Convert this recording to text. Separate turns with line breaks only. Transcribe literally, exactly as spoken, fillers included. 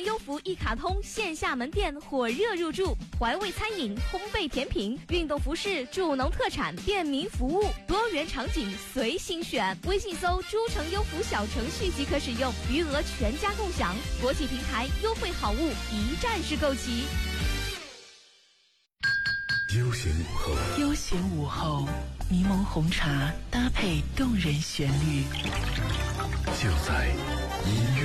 城优福一卡通线下门店火热入驻，怀味餐饮、烘焙甜品、运动服饰、助农特产、便民服务，多元场景随心选。微信搜诸城优福小程序即可使用，余额全家共享。国际平台优惠好物一站式购齐。
悠闲午后，
悠闲午后，柠檬红茶搭配动人旋律，
就在音乐。